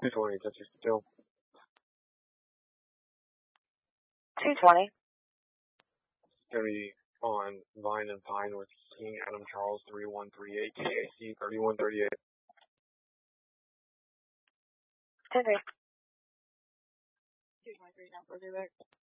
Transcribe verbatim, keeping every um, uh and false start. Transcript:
two twenty, touch your still. two twenty. It's going to be on Vine and Pine with King Adam Charles three one three eight, K A C thirty-one thirty-eight. ten three. two twenty-three, now further back.